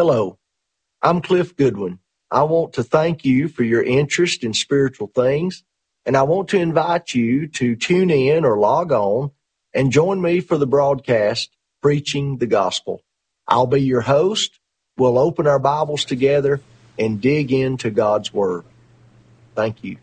Hello, I'm Cliff Goodwin. I want to thank you for your interest in spiritual things, and I want to invite you to tune in or log on and join me for the broadcast, Preaching the Gospel. I'll be your host. We'll open our Bibles together and dig into God's Word. Thank you.